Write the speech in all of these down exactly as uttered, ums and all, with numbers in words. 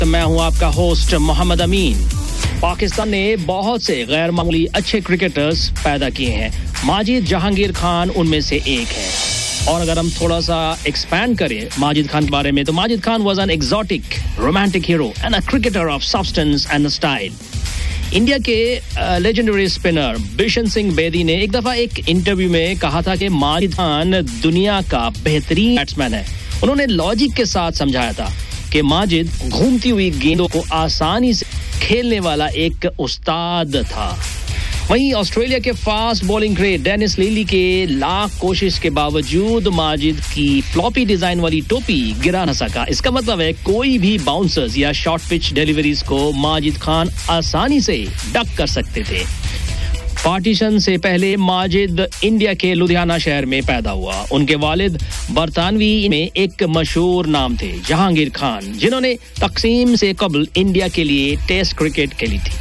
मैं हूं आपका होस्ट मोहम्मद अमीन। पाकिस्तान ने बहुत से गैर मामूली अच्छे क्रिकेटर्स पैदा किए हैं। माजिद जहांगीर खान उनमें से एक है। और अगर हम थोड़ा सा एक्सपैंड करें माजिद खान के बारे में, तो Majid Khan was an exotic romantic hero and a cricketer of substance and style. India के लेजेंडरी स्पिनर बिशन सिंह बेदी ने एक दफा एक इंटरव्यू में कहा था कि माजिद खान दुनिया का बेहतरीन बैट्समैन है। उन्होंने लॉजिक के साथ समझाया था कि माजिद घूमती हुई गेंदों को आसानी से खेलने वाला एक उस्ताद था। वहीं ऑस्ट्रेलिया के फास्ट बॉलिंग ग्रेट डेनिस लीली के लाख कोशिश के बावजूद माजिद की फ्लॉपी डिजाइन वाली टोपी गिरा न सका। इसका मतलब है कोई भी बाउंसर्स या शॉर्ट पिच डिलीवरीज को माजिद खान आसानी से डक कर सकते थे। पार्टीशन से पहले माजिद इंडिया के लुधियाना शहर में पैदा हुआ। उनके वालिद बरतानवी में एक मशहूर नाम थे, जहांगीर खान, जिन्होंने तकसीम से कबल इंडिया के लिए टेस्ट क्रिकेट खेली थी।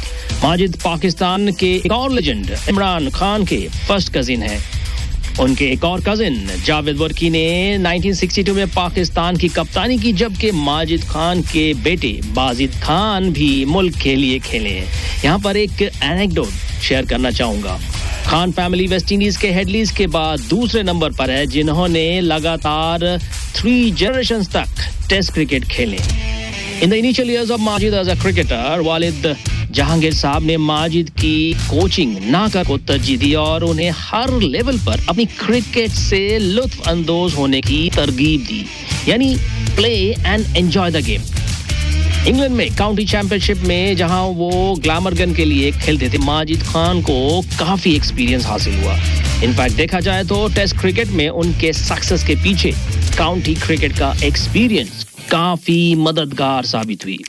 माजिद पाकिस्तान के एक और लेजेंड इमरान खान के फर्स्ट कजिन हैं। उनके एक और कजिन जावेद वर्की ने उन्नीस सौ बासठ में पाकिस्तान की कप्तानी की, जबकि माजिद खान के बेटे बाजिद खान भी मुल्क के लिए खेले हैं। यहाँ पर एक एनेक्डोट शेयर करना चाहूंगा। खान फैमिली वेस्ट इंडीज के हेडलीज के बाद दूसरे नंबर पर है, जिन्होंने लगातार थ्री जनरेशंस तक टेस्ट क्रिकेट खेले। In the initial years of Majid as a cricketer, वालिद जहांगीर साहब ने माजिद की कोचिंग ना कर को तरजीह दी और उन्हें हर लेवल पर अपनी क्रिकेट से लुत्फ अंदोज होने की तरगीब दी, यानी play and enjoy the game. England में काउंटी चैंपियनशिप में जहां वो ग्लैमरगन के लिए खेलते थे, माजिद खान को काफी एक्सपीरियंस हासिल हुआ। इनफैक्ट देखा जाए तो टेस्ट क्रिकेट में उनके सक्सेस के पीछे काउंटी क्रिकेट का एक्सपीरियंस काफी मददगार साबित हुई।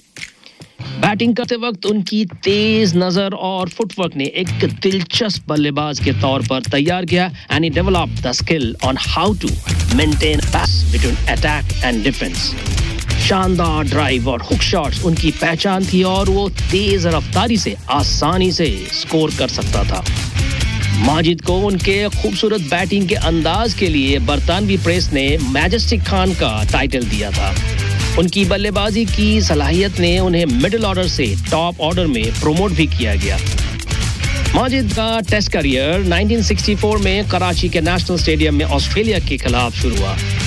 बैटिंग करते वक्त उनकी तेज नजर और फुटवर्क ने एक दिलचस्प बल्लेबाज के तौर पर तैयार किया and he developed the skill on how to maintain balance between attack and defence. शानदार ड्राइव और हुक शॉट्स उनकी पहचान थी और वो तेज रफ्तारी से आसानी से स्कोर कर सकता था। माजिद को उनके खूबसूरत बैटिंग के अंदाज के लिए बरतानवी प्रेस ने मैजेस्टिक खान का टाइटल दिया था। उनकी बल्लेबाजी की सलाहियत ने उन्हें मिडिल ऑर्डर से टॉप ऑर्डर में प्रमोट भी किया गया। माजिद का टेस्ट करियर उन्नीस सौ चौंसठ में कराची के नेशनल स्टेडियम में ऑस्ट्रेलिया के खिलाफ शुरू हुआ।